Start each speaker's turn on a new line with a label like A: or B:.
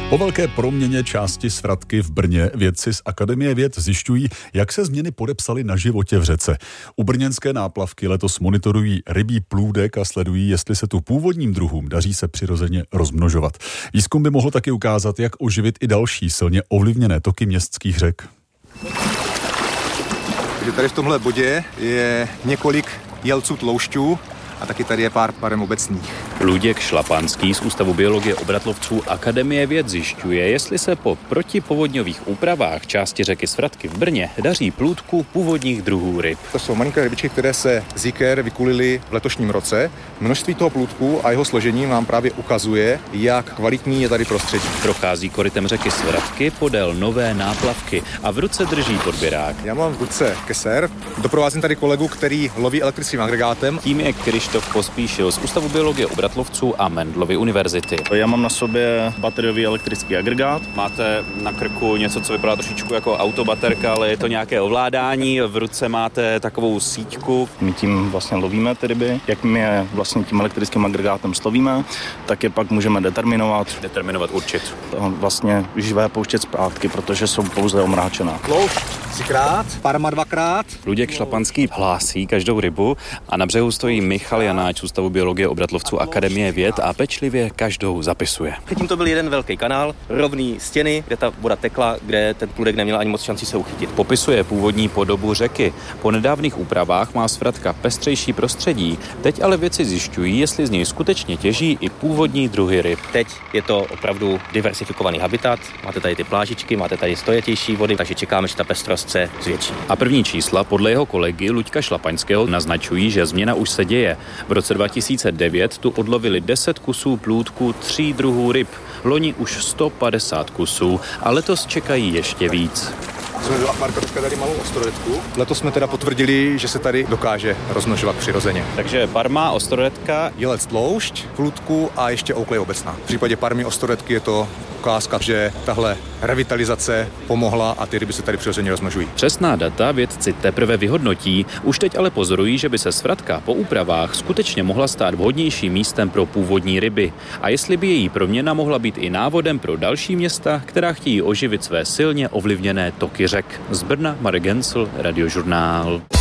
A: Po velké proměně části Svratky v Brně vědci z Akademie věd zjišťují, jak se změny podepsaly na životě v řece. U brněnské náplavky letos monitorují rybí plůdek a sledují, jestli se tu původním druhům daří se přirozeně rozmnožovat. Výzkum by mohl taky ukázat, jak oživit i další silně ovlivněné toky městských řek.
B: Tady v tomhle bodě je několik jelců tloušťů a taky tady je pár farem obecných.
C: Luděk Šlapanský z Ústavu biologie obratlovců Akademie věd zjišťuje, jestli se po protipovodňových úpravách části řeky Svratky v Brně daří plůdku původních druhů ryb.
B: To jsou malinké rybičky, které se z jiker vykulily v letošním roce. Množství toho plůdku a jeho složení nám právě ukazuje, jak kvalitní je tady prostředí.
C: Prochází korytem řeky Svratky podél nové náplavky a v ruce drží podběrák.
B: Já mám v ruce keser, doprovázím tady kolegu, který loví elektrickým agregátem.
C: Tím je Krištof Pospíšil z Ústavu biologie obratlovců a Mendelovy univerzity.
D: Já mám na sobě bateriový elektrický agregát.
C: Máte na krku něco, co vypadá trošičku jako autobaterka, ale je to nějaké ovládání. V ruce máte takovou síťku.
D: My tím vlastně lovíme ty ryby. Jak my je vlastně tím elektrickým agregátem slovíme, tak je pak můžeme determinovat.
C: Určit.
D: Vlastně živé pouštět zpátky, protože jsou pouze omráčená.
B: Tloušť 3krát, parma 2krát.
C: Luděk Šlapanský hlásí každou rybu a na břehu stojí Michal Janáč z Ústavu biologie obratlovců Akademie věd a pečlivě každou zapisuje.
E: Předtím to byl jeden velký kanál, rovný stěny, kde ta voda tekla, kde ten plůdek neměl ani moc šancí se uchytit.
C: Popisuje původní podobu řeky. Po nedávných úpravách má Svratka pestřejší prostředí. Teď ale vědci zjišťují, jestli z něj skutečně těží i původní druhy ryb.
E: Teď je to opravdu diversifikovaný habitat. Máte tady ty plážičky, máte tady stojatější vody, takže čekáme, že ta pestrost se zvětší.
C: A první čísla podle jeho kolegy Luďka Šlapaňského naznačují, že změna už se děje. V roce 2009 tu odlovili 10 kusů plůdku 3 druhů ryb. Loni už 150 kusů a letos čekají ještě víc.
B: Jsme do akvárka teďka tady malou ostroretku. Letos jsme teda potvrdili, že se tady dokáže rozmnožovat přirozeně.
C: Takže parma, ostroretka,
B: jelec tloušť, plůdku a ještě ouklej obecná. V případě parmy ostroretky je to ukázka, že tahle revitalizace pomohla a ty ryby se tady přirozeně rozmnožují.
C: Přesná data vědci teprve vyhodnotí. Už teď ale pozorují, že by se Svratka po úpravách skutečně mohla stát vhodnějším místem pro původní ryby. A jestli by její proměna mohla být i návodem pro další města, která chtějí oživit své silně ovlivněné toky řek. Z Brna Marek Gencl, Radiožurnál.